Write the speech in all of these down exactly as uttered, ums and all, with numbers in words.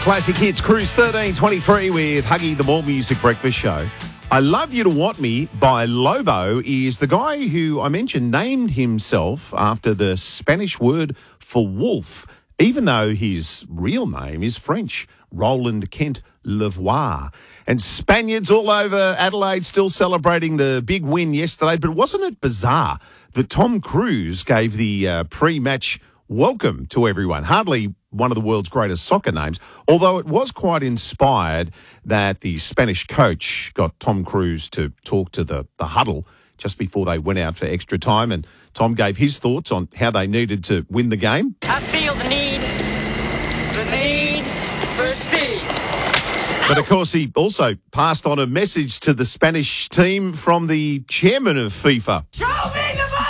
Classic Hits Cruise thirteen twenty-three with Huggy, the More Music Breakfast Show. I Love You to Want Me by Lobo is the guy who I mentioned named himself after the Spanish word for wolf, even though his real name is French, Roland Kent Lavoie. And Spaniards all over Adelaide still celebrating the big win yesterday, but wasn't it bizarre that Tom Cruise gave the uh, pre-match welcome to everyone? Hardly one of the world's greatest soccer names, although it was quite inspired that the Spanish coach got Tom Cruise to talk to the, the huddle just before they went out for extra time, and Tom gave his thoughts on how they needed to win the game. I feel the need, the need for speed. But, of course, he also passed on a message to the Spanish team from the chairman of FIFA. Show me the money!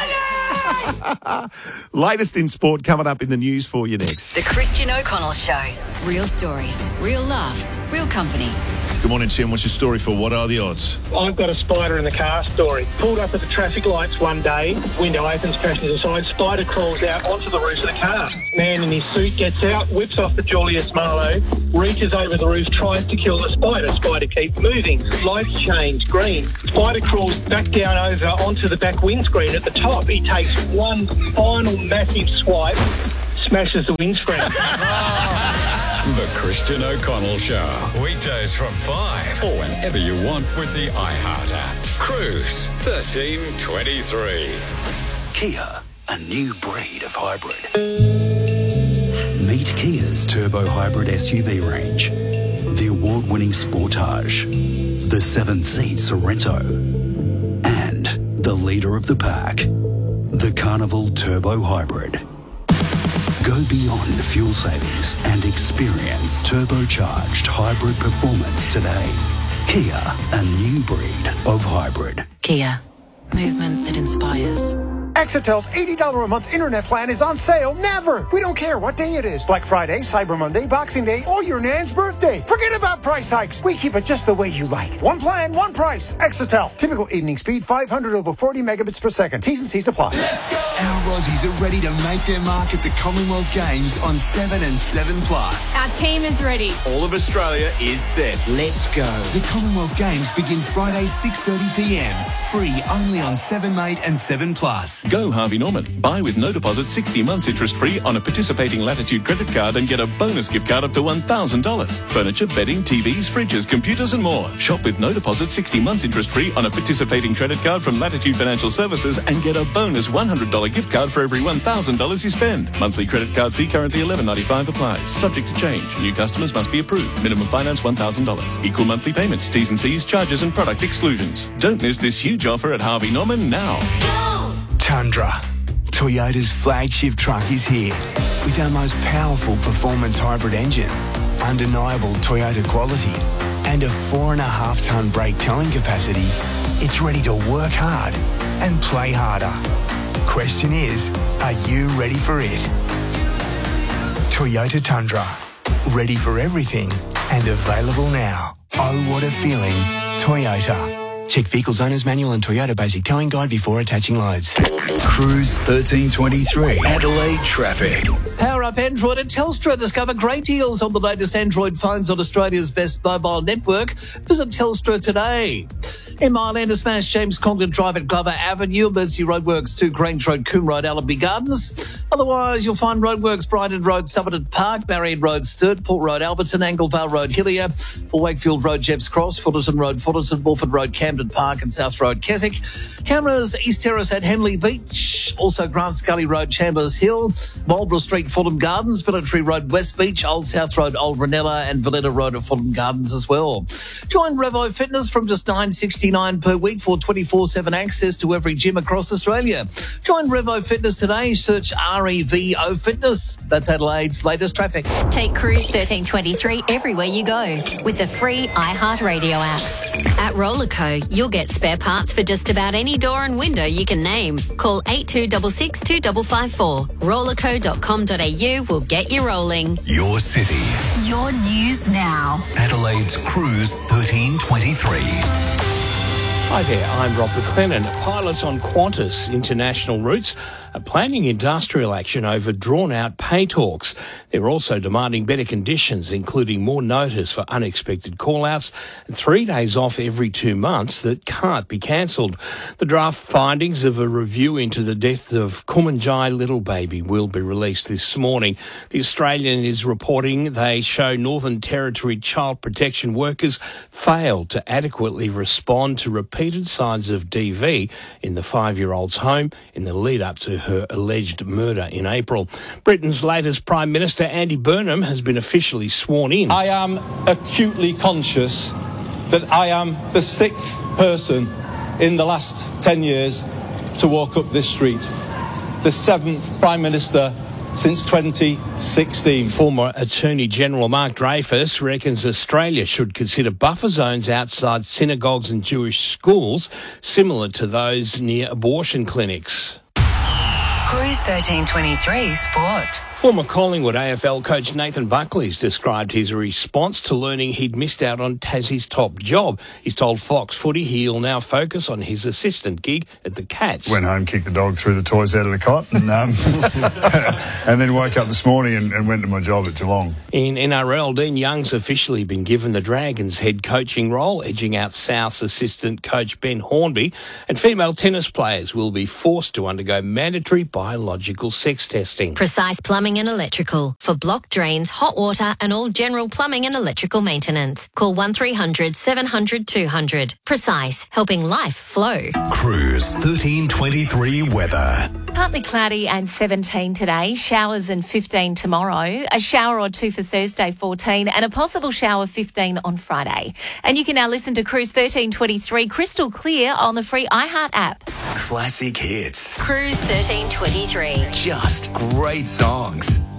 Latest in sport coming up in the news for you next. The Christian O'Connell Show. Real stories, real laughs, real company. Good morning, Tim. What's your story for What Are the Odds? I've got a spider in the car story. Pulled up at the traffic lights one day, window opens, passenger side, spider crawls out onto the roof of the car. Man in his suit gets out, whips off the Julius Marlowe, reaches over the roof, tries to kill the spider. Spider keeps moving. Lights change, green. Spider crawls back down over onto the back windscreen at the top. He takes one final massive swipe, smashes the windscreen. The Christian O'Connell Show. Weekdays from five or whenever you want with the iHeart app. Cruise thirteen twenty-three. Kia, a new breed of hybrid. Meet Kia's turbo hybrid S U V range. The award-winning Sportage, the seven-seat Sorento, and the leader of the pack, the Carnival Turbo Hybrid. Go beyond fuel savings and experience turbocharged hybrid performance today. Kia, a new breed of hybrid. Kia, movement that inspires. Exitel's eighty dollars a month internet plan is on sale never. We don't care what day it is. Black Friday, Cyber Monday, Boxing Day, or your nan's birthday. Forget about price hikes. We keep it just the way you like. One plan, one price. Exitel. Typical evening speed, five hundred over forty megabits per second. T's and C's apply. Let's go. Our Aussies are ready to make their mark at the Commonwealth Games on seven and seven plus. Our team is ready. All of Australia is set. Let's go. The Commonwealth Games begin Friday, six thirty p m. Free only on seven mate and seven plus. Go Harvey Norman. Buy with no deposit, sixty months interest-free on a participating Latitude credit card and get a bonus gift card up to one thousand dollars. Furniture, bedding, T Vs, fridges, computers and more. Shop with no deposit, sixty months interest-free on a participating credit card from Latitude Financial Services and get a bonus one hundred dollars gift card for every one thousand dollars you spend. Monthly credit card fee currently eleven ninety-five applies. Subject to change. New customers must be approved. Minimum finance one thousand dollars. Equal monthly payments, T's and C's, charges and product exclusions. Don't miss this huge offer at Harvey Norman now. Tundra. Toyota's flagship truck is here with our most powerful performance hybrid engine, undeniable Toyota quality, and a four and a half tonne brake towing capacity. It's ready to work hard and play harder. Question is, are you ready for it? Toyota Tundra. Ready for everything and available now. Oh, what a feeling. Toyota. Check Vehicles Owner's Manual and Toyota Basic Towing Guide before attaching loads. Cruise thirteen twenty-three. Adelaide traffic. Power up Android at Telstra. Discover great deals on the latest Android phones on Australia's best mobile network. Visit Telstra today. In Mile Smash, James Congdon Drive at Glover Avenue, Emergency Roadworks to Grange Road, Coombe Road, Allenby Gardens. Otherwise, you'll find roadworks Brighton Road, Somerton Park, Marion Road, Sturt, Port Road, Alberton, Anglevale Road, Hillier, for Wakefield Road, Jepps Cross, Fullerton Road, Fullerton, Bulford Road, Camden Park and South Road, Keswick. Cameras, East Terrace at Henley Beach, also Grant Scully Road, Chandler's Hill, Marlborough Street, Fulham Gardens, Military Road, West Beach, Old South Road, Old Ranella and Valletta Road at Fulham Gardens as well. Join Revo Fitness from just nine dollars sixty-nine per week for twenty-four seven access to every gym across Australia. Join Revo Fitness today. Search R E V O Fitness. That's Adelaide's latest traffic. Take Cruise thirteen twenty-three everywhere you go with the free iHeartRadio app. At Rollerco, you'll get spare parts for just about any door and window you can name. Call eight two six six, two five five four. rollerco dot com dot a u will get you rolling. Your city. Your news now. Adelaide's Cruise thirteen twenty-three. Hi there, I'm Rob McLennan. Pilots on Qantas international routes are planning industrial action over drawn-out pay talks. They're also demanding better conditions, including more notice for unexpected call-outs and three days off every two months that can't be cancelled. The draft findings of a review into the death of Kumanjai Little Baby will be released this morning. The Australian is reporting they show Northern Territory child protection workers failed to adequately respond to repeated signs of D V in the five-year-old's home in the lead-up to her alleged murder in April. Britain's latest Prime Minister, Andy Burnham, has been officially sworn in. I am acutely conscious that I am the sixth person in the last ten years to walk up this street, the seventh Prime Minister since twenty sixteen. Former Attorney General Mark Dreyfus reckons Australia should consider buffer zones outside synagogues and Jewish schools, similar to those near abortion clinics. Cruise thirteen twenty-three Sport. Former Collingwood A F L coach Nathan Buckley's described his response to learning he'd missed out on Tassie's top job. He's told Fox Footy he'll now focus on his assistant gig at the Cats. Went home, kicked the dog, threw the toys out of the cot, and, um, and then woke up this morning and, and went to my job at Geelong. In N R L, Dean Young's officially been given the Dragons' head coaching role, edging out South's assistant coach Ben Hornby, and female tennis players will be forced to undergo mandatory biological sex testing. Precise Plumbing and Electrical for block drains, hot water and all general plumbing and electrical maintenance. Call one three hundred seven hundred two hundred. Precise, helping life flow. Cruise thirteen twenty-three weather. Partly cloudy and seventeen today, showers and fifteen tomorrow, a shower or two for Thursday fourteen and a possible shower fifteen on Friday. And you can now listen to Cruise thirteen twenty-three crystal clear on the free iHeart app. Classic hits. Cruise thirteen twenty-three. Just great songs.